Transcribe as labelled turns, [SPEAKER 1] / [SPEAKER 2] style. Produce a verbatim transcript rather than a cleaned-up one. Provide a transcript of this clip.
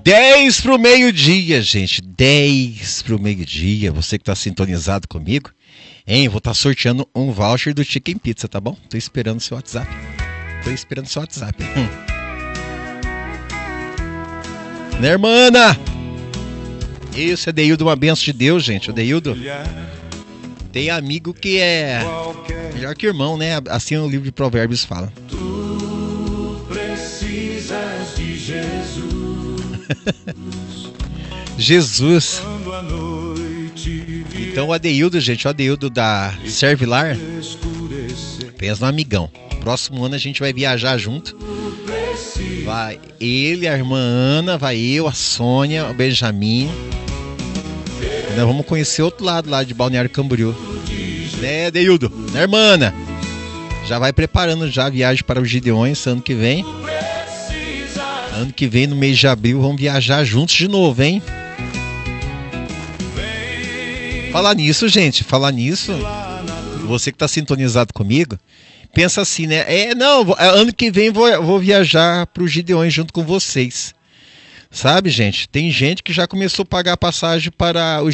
[SPEAKER 1] dez pro meio-dia, gente. dez pro meio-dia. Você que tá sintonizado comigo, hein? Vou estar tá sorteando um voucher do Chicken Pizza, tá bom? Tô esperando seu WhatsApp. Tô esperando seu WhatsApp. Hum. Né, irmã? Isso, é Deildo, uma benção de Deus, gente. O Deildo tem amigo que é melhor que irmão, né? Assim o livro de Provérbios fala.
[SPEAKER 2] Tu precisas de Jesus.
[SPEAKER 1] Jesus. Então o Adeildo, gente, o Adeildo da Servilar, pensa no amigão. Próximo ano a gente vai viajar junto. Vai ele, a irmã Ana, vai eu, a Sônia, o Benjamin. E nós vamos conhecer outro lado lá de Balneário Camboriú. Né, Adeildo? Né, irmã Ana? Já vai preparando já a viagem para os Gideões ano que vem. Ano que vem, no mês de abril, vamos viajar juntos de novo, hein? Falar nisso, gente, falar nisso, você que tá sintonizado comigo, pensa assim, né? É, não, ano que vem vou, vou viajar para os Gideões junto com vocês. Sabe, gente? Tem gente que já começou a pagar a passagem para os